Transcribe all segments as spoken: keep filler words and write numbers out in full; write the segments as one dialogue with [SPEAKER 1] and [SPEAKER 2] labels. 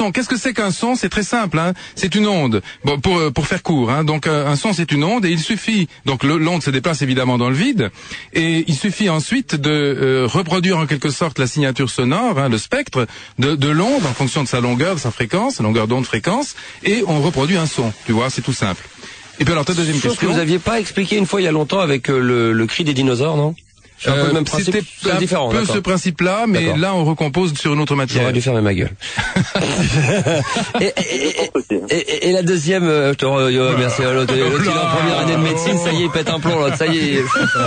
[SPEAKER 1] son. Qu'est-ce que c'est qu'un son? C'est très simple, hein. C'est une onde. Bon, pour pour faire court, hein. Donc euh, un son, c'est une onde, et il suffit. Donc le, l'onde se déplace évidemment dans le vide, et il suffit ensuite de euh, reproduire en quelque sorte la signature sonore, hein, le spectre de, de l'onde en fonction de sa longueur, de sa fréquence, longueur d'onde, fréquence, et on reproduit un son. Tu vois, c'est tout simple. Et puis alors ta deuxième
[SPEAKER 2] Chose
[SPEAKER 1] question.
[SPEAKER 2] que vous aviez pas expliqué une fois il y a longtemps avec euh, le, le cri des dinosaures, non? C'est un peu le même principe.
[SPEAKER 1] C'était
[SPEAKER 2] c'est
[SPEAKER 1] un
[SPEAKER 2] différent,
[SPEAKER 1] peu
[SPEAKER 2] d'accord.
[SPEAKER 1] ce principe-là, mais
[SPEAKER 2] D'accord.
[SPEAKER 1] là on recompose sur une autre matière.
[SPEAKER 2] J'aurais dû fermer ma gueule. et, et, et, et, et la deuxième, euh, je te re, euh, merci à l'autre, l'autre, il est en première année de médecine, ça y est, il pète un plomb, l'autre, ça y est.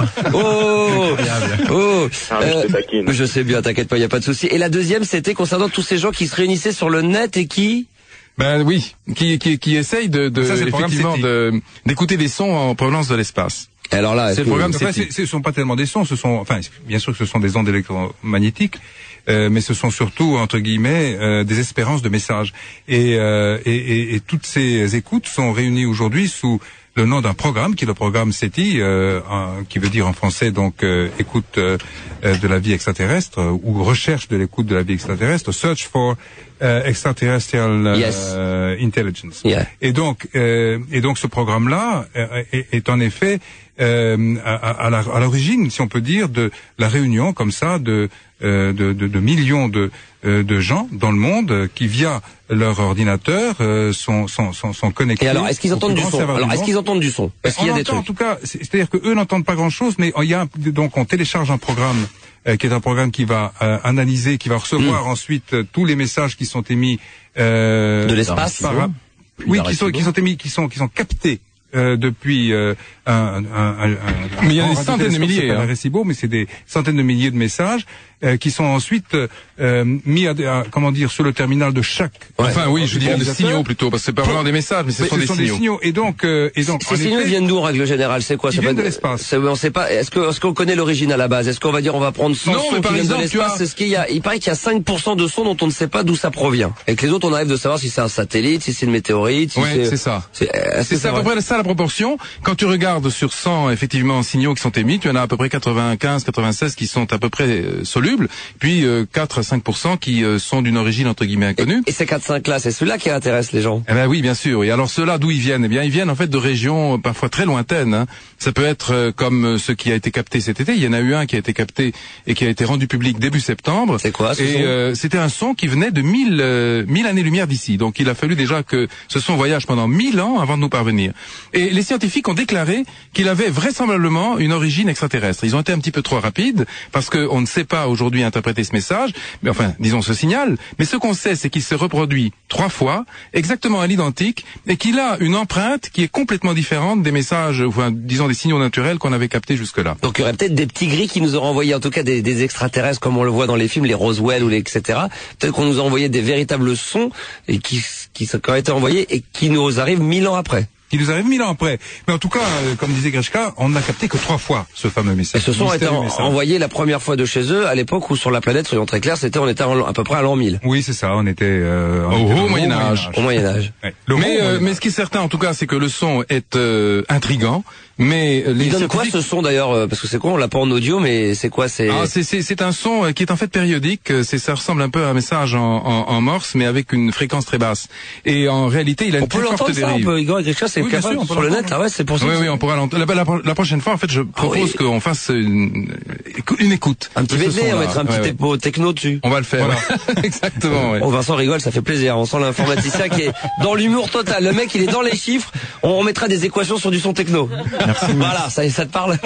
[SPEAKER 2] Oh, oh,
[SPEAKER 3] Ah, mais
[SPEAKER 2] euh,
[SPEAKER 3] je te taquine.
[SPEAKER 2] je sais bien, t'inquiète pas, il y a pas de souci. Et la deuxième, c'était concernant tous ces gens qui se réunissaient sur le net et qui...
[SPEAKER 1] Ben oui, qui qui qui essaye de, de
[SPEAKER 4] Ça, c'est le programme
[SPEAKER 1] effectivement
[SPEAKER 4] C T I.
[SPEAKER 1] de d'écouter des sons en provenance de l'espace.
[SPEAKER 2] Alors là,
[SPEAKER 1] C'est le
[SPEAKER 2] que-
[SPEAKER 1] programme
[SPEAKER 4] Enfin,
[SPEAKER 1] C T I.
[SPEAKER 4] c'est- ce sont pas tellement des sons, ce sont, enfin, bien sûr que ce sont des ondes électromagnétiques, euh, mais ce sont surtout entre guillemets euh, des espérances de messages. Et, euh, et, et, et toutes ces écoutes sont réunies aujourd'hui sous le nom d'un programme qui est le programme C T I, euh, un- qui veut dire en français donc euh, écoute euh, euh, de la vie extraterrestre euh, ou recherche de l'écoute de la vie extraterrestre, Search for euh, Extraterrestrial euh,
[SPEAKER 2] Yes.
[SPEAKER 4] Intelligence.
[SPEAKER 2] Yeah.
[SPEAKER 4] Et donc, euh, et donc ce programme-là euh, est, est en effet euh, à, à, la- à l'origine, si on peut dire, de la réunion comme ça de euh, de, de, de millions de euh, de gens dans le monde euh, qui via leur ordinateur euh, sont, sont sont sont connectés.
[SPEAKER 2] Et alors, est-ce qu'ils
[SPEAKER 4] au
[SPEAKER 2] entendent
[SPEAKER 4] plus
[SPEAKER 2] du
[SPEAKER 4] grand
[SPEAKER 2] son?
[SPEAKER 4] serveur
[SPEAKER 2] Alors,
[SPEAKER 4] du
[SPEAKER 2] est-ce
[SPEAKER 4] monde.
[SPEAKER 2] qu'ils entendent du son? Est-ce qu'il y a
[SPEAKER 4] On
[SPEAKER 2] des
[SPEAKER 4] entend,
[SPEAKER 2] trucs?
[SPEAKER 4] en tout cas, c'est- c'est-à-dire que eux n'entendent pas grand-chose, mais il y a un- donc on télécharge un programme euh, qui est un programme qui va euh, analyser, qui va recevoir
[SPEAKER 2] Mm.
[SPEAKER 4] ensuite euh, tous les messages qui sont émis euh,
[SPEAKER 2] De l'espace.
[SPEAKER 4] par- oui, qui sont qui sont émis, qui sont qui sont captés. Euh, depuis euh, un, un, un, un,
[SPEAKER 1] Mais il y a
[SPEAKER 4] un
[SPEAKER 1] des
[SPEAKER 4] radio
[SPEAKER 1] centaines de
[SPEAKER 4] télescope qui
[SPEAKER 1] milliers,
[SPEAKER 4] s'appelle
[SPEAKER 1] hein.
[SPEAKER 4] Arecibo, mais c'est des centaines de milliers de messages euh, qui sont ensuite euh, mis à, à comment dire sur le terminal de chaque.
[SPEAKER 1] Enfin oui, je dirais des
[SPEAKER 4] utilisateur.
[SPEAKER 1] signaux plutôt, parce que c'est pas vraiment des messages, mais ce
[SPEAKER 4] Mais
[SPEAKER 1] sont des signaux.
[SPEAKER 4] Et donc, euh, et donc,
[SPEAKER 2] Ces
[SPEAKER 4] en
[SPEAKER 2] signaux
[SPEAKER 4] effet,
[SPEAKER 2] viennent d'où en règle générale? C'est quoi?
[SPEAKER 4] Ils
[SPEAKER 2] Ça peut
[SPEAKER 4] viennent de
[SPEAKER 2] être-
[SPEAKER 4] l'espace.
[SPEAKER 2] c'est- On sait pas. Est-ce que est-ce qu'on connaît l'origine à la base? Est-ce qu'on va dire on va prendre cent
[SPEAKER 1] Non,
[SPEAKER 2] sons
[SPEAKER 1] mais
[SPEAKER 2] qui
[SPEAKER 1] par
[SPEAKER 2] viennent
[SPEAKER 1] exemple,
[SPEAKER 2] de
[SPEAKER 1] tu
[SPEAKER 2] l'espace?
[SPEAKER 1] as-
[SPEAKER 2] Est-ce qu'il y a? Il paraît qu'il y a cinq pour cent de sons dont on ne sait pas d'où ça provient. Et que les autres on arrive de savoir si c'est un satellite, si c'est une météorite, si
[SPEAKER 1] Ouais,
[SPEAKER 2] c'est.
[SPEAKER 1] c'est ça.
[SPEAKER 2] C'est est-ce que
[SPEAKER 1] C'est ça à peu
[SPEAKER 2] vrai?
[SPEAKER 1] près ça la proportion. Quand tu regardes sur cent effectivement signaux qui sont émis, tu en as à peu près quatre-vingt-quinze, quatre-vingt-seize qui sont à peu près euh, solubles, puis euh, quatre à cinq pour cent qui euh, sont d'une origine entre guillemets inconnue.
[SPEAKER 2] Et ces quatre cinq là, c'est ceux-là qui intéressent les gens.
[SPEAKER 1] Eh ben oui, bien sûr. Et alors ceux-là, d'où ils viennent? Eh bien, ils viennent en fait de régions euh, parfois très lointaines. Hein. Ça peut être euh, comme euh, ce qui a été capté cet été. Il y en a eu un qui a été capté et qui a été rendu public début septembre.
[SPEAKER 2] C'est quoi, ce
[SPEAKER 1] Et
[SPEAKER 2] son
[SPEAKER 1] euh, c'était un son qui venait de mille euh, mille années-lumière d'ici. Donc il a fallu déjà que ce son voyage pendant mille ans avant de nous parvenir. Et les scientifiques ont déclaré qu'il avait vraisemblablement une origine extraterrestre. Ils ont été un petit peu trop rapides parce que on ne sait pas aujourd'hui interpréter ce message, mais enfin, disons ce signal. Mais ce qu'on sait, c'est qu'il se reproduit trois fois, exactement à l'identique, et qu'il a une empreinte qui est complètement différente des messages, enfin, disons des signaux naturels qu'on avait captés jusque-là.
[SPEAKER 2] Donc il y aurait peut-être des petits gris qui nous auraient envoyé, en tout cas des, des extraterrestres comme on le voit dans les films, les Roswell ou les et cetera. Peut-être qu'on nous a envoyé des véritables sons et qui qui, qui ont été envoyés et qui nous arrivent mille ans après.
[SPEAKER 4] qui nous arrive mille ans après. Mais en tout cas, euh, comme disait Grishka, on n'a capté que trois fois ce fameux
[SPEAKER 2] Et
[SPEAKER 4] message.
[SPEAKER 2] ce son a été
[SPEAKER 4] Mystérieux
[SPEAKER 2] en-
[SPEAKER 4] message.
[SPEAKER 2] envoyé la première fois de chez eux à l'époque où sur la planète, soyons très clairs, c'était on était en- à peu près à l'an mille,
[SPEAKER 4] Oui, c'est ça. On était euh, on
[SPEAKER 1] Au
[SPEAKER 4] était
[SPEAKER 1] haut
[SPEAKER 4] dans le
[SPEAKER 1] Moyen Âge.
[SPEAKER 2] au Moyen Âge.
[SPEAKER 4] Ouais. Le
[SPEAKER 1] Mais,
[SPEAKER 4] haut
[SPEAKER 1] euh,
[SPEAKER 4] Moyen
[SPEAKER 1] mais
[SPEAKER 4] Âge.
[SPEAKER 1] ce qui est certain, en tout cas, c'est que le son est euh, intrigant. Mais euh, les
[SPEAKER 2] Il donne quoi
[SPEAKER 1] scientifiques-
[SPEAKER 2] ce son d'ailleurs euh, parce que c'est quoi, on l'a pas en audio, mais c'est quoi, c'est
[SPEAKER 1] Ah, c'est c'est c'est un son euh, qui est en fait périodique. Euh, C'est ça ressemble un peu à un message en, en, en morse, mais avec une fréquence très basse. Et en réalité, il a
[SPEAKER 2] on
[SPEAKER 1] une
[SPEAKER 2] peut
[SPEAKER 1] très forte
[SPEAKER 2] l'entendre ça, on
[SPEAKER 1] dérive.
[SPEAKER 2] peut, Igor et Grisha, c'est
[SPEAKER 4] Oui, bien
[SPEAKER 2] capable
[SPEAKER 4] sûr, on peut
[SPEAKER 2] sur le net,
[SPEAKER 4] l'entendre.
[SPEAKER 2] ah ouais, c'est pour ça.
[SPEAKER 1] Oui,
[SPEAKER 2] que
[SPEAKER 1] oui,
[SPEAKER 2] c'est-
[SPEAKER 1] on pourra l'entendre. La, la, la prochaine fois, en fait, je propose
[SPEAKER 2] oui.
[SPEAKER 1] qu'on fasse une, une écoute.
[SPEAKER 2] Un petit
[SPEAKER 1] de ce
[SPEAKER 2] medley, on
[SPEAKER 1] son-là.
[SPEAKER 2] mettra un petit
[SPEAKER 1] Ouais, ouais.
[SPEAKER 2] tempo techno dessus.
[SPEAKER 1] On va le faire.
[SPEAKER 4] Voilà.
[SPEAKER 1] ouais. Exactement. Ouais.
[SPEAKER 2] Oh, Vincent rigole, ça fait plaisir. On sent l'informaticien qui est dans l'humour total. Le mec, il est dans les chiffres. On, on mettra des équations sur du son techno. Merci. Voilà, ça, ça te parle.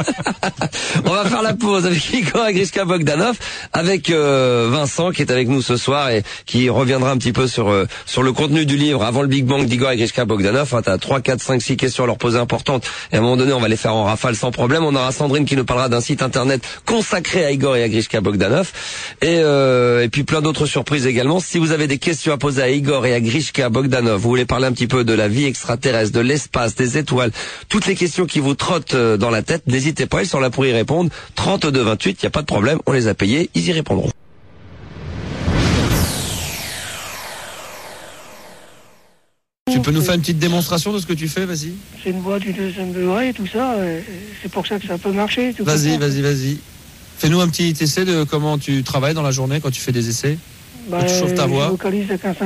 [SPEAKER 2] On va faire la pause avec Igor Agriska Bogdanov, avec euh, Vincent qui est avec nous ce soir et qui reviendra un petit peu sur euh, sur le contenu du livre avant le Big Bang d'Igor Agriska Bogdanov. Hein, t'as trois, quatre, cinq, six questions à leur poser importantes. Et à un moment donné, on va les faire en rafale sans problème. On aura Sandrine qui nous parlera d'un site internet consacré à Igor et Agriska Bogdanov. Et, euh, et puis plein d'autres surprises également. Si vous avez des questions à poser à Igor et à Grishka Bogdanov, vous voulez parler un petit peu de la vie extraterrestre, de l'espace, des étoiles, toutes les questions qui vous trottent euh, dans la tête, n'hésitez pas, ils sont là pour y répondre. trente-deux vingt-huit, il n'y a pas de problème, on les a payés, ils y répondront.
[SPEAKER 5] Tu peux nous faire une petite démonstration de ce que tu fais, vas-y.
[SPEAKER 6] C'est une voie du deuxième degré et tout ça. et C'est pour ça que ça peut marcher. tu
[SPEAKER 5] Vas-y,
[SPEAKER 6] comprends
[SPEAKER 5] vas-y, vas-y. Fais-nous un petit essai de comment tu travailles dans la journée quand tu fais des essais.
[SPEAKER 6] Bah,
[SPEAKER 5] tu chauffes ta voix.
[SPEAKER 6] Je vocalise avec un